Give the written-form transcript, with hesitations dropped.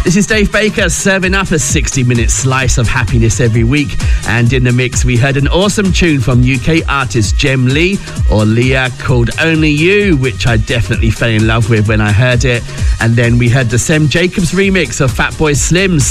This is Dave Baker serving up a 60-minute slice of happiness every week. And in the mix, we heard an awesome tune from UK artist Jem Lee, or Leah, called Only You, which I definitely fell in love with when I heard it. And then we heard the Sem Jacobs remix of Fatboy Slim's